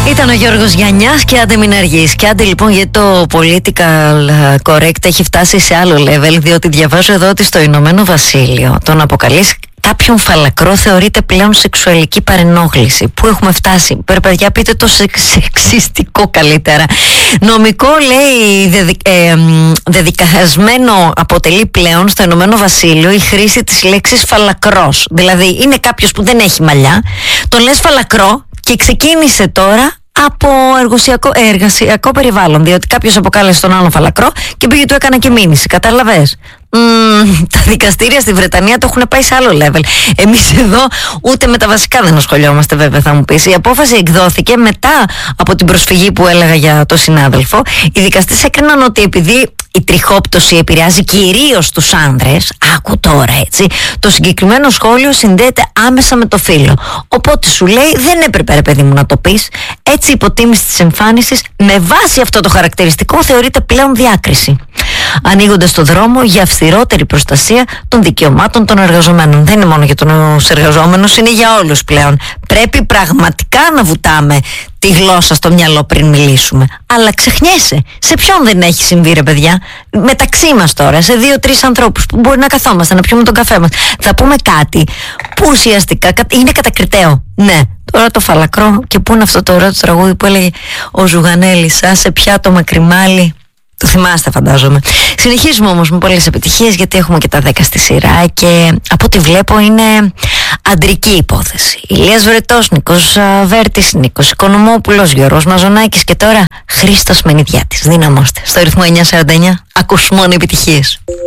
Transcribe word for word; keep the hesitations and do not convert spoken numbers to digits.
Ήταν ο Γιώργος Γιαννιάς και άντε μην αργείς. Και άντε λοιπόν, γιατί το political correct έχει φτάσει σε άλλο level, διότι διαβάζω εδώ ότι στο Ηνωμένο Βασίλειο τον αποκαλείς κάποιον φαλακρό θεωρείται πλέον σεξουαλική παρενόχληση. Πού έχουμε φτάσει? Πρέπει, παιδιά, πείτε το σεξιστικό καλύτερα. Νομικό, λέει, δεδικ, ε, δεδικασμένο αποτελεί πλέον στο Ηνωμένο Βασίλειο η χρήση της λέξης φαλακρός. Δηλαδή είναι κάποιος που δεν έχει μαλλιά, τον λες φαλακρό και ξεκίνησε τώρα από εργασιακό, εργασιακό περιβάλλον, διότι κάποιος αποκάλεσε τον άλλον φαλακρό και πήγε του έκανε και μήνυση. Κατάλαβες? Mm, τα δικαστήρια στη Βρετανία το έχουν πάει σε άλλο level. Εμείς εδώ ούτε με τα βασικά δεν ασχολιόμαστε, βέβαια, θα μου πεις. Η απόφαση εκδόθηκε μετά από την προσφυγή που έλεγα για το συνάδελφο. Οι δικαστές έκριναν ότι επειδή η τριχόπτωση επηρεάζει κυρίως τους άνδρες, άκου τώρα, έτσι, το συγκεκριμένο σχόλιο συνδέεται άμεσα με το φύλο. Οπότε σου λέει, δεν έπρεπε, ρε παιδί μου, να το πεις. Έτσι, η υποτίμηση της εμφάνισης με βάση αυτό το χαρακτηριστικό θεωρείται πλέον διάκριση, ανοίγοντας το δρόμο για αυστηρότερη προστασία των δικαιωμάτων των εργαζομένων. Δεν είναι μόνο για τους εργαζόμενους, είναι για όλους πλέον. Πρέπει πραγματικά να βουτάμε τη γλώσσα στο μυαλό πριν μιλήσουμε. Αλλά ξεχνιέσαι, σε ποιον δεν έχει συμβεί, ρε παιδιά? Μεταξύ μας τώρα, σε δύο-τρεις ανθρώπους που μπορεί να καθόμαστε να πιούμε τον καφέ μας, θα πούμε κάτι που ουσιαστικά είναι κατακριτέο. Ναι, τώρα το φαλακρό. Και πού είναι αυτό το ωραίο το τραγούδι που έλεγε ο Ζουγανέλης, άσε πια το μακριμάλι. Το θυμάστε, φαντάζομαι. Συνεχίζουμε όμως με πολλές επιτυχίες, γιατί έχουμε και τα δέκα στη σειρά και από ό,τι βλέπω είναι αντρική υπόθεση. Ηλίας Βρετός, Νίκος Βέρτης, Νίκος Οικονομόπουλος, Γιώργος Μαζονάκης και τώρα Χρήστος Μενιδιάτης. Δυναμώστε. Στο ρυθμό εννιά σαράντα εννιά ακούς μόνο επιτυχίες.